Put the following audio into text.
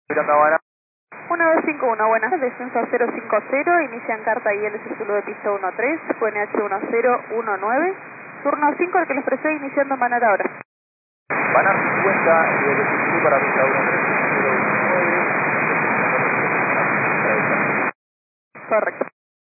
Miranda, 1251, buenas tardes, descenso 050, inician carta ILS Zulu de pista 13, QNH1019, turno 5, el que les precede iniciando manar ahora. Banar 50, ILS Zulu para pista 13, 019. Correcto.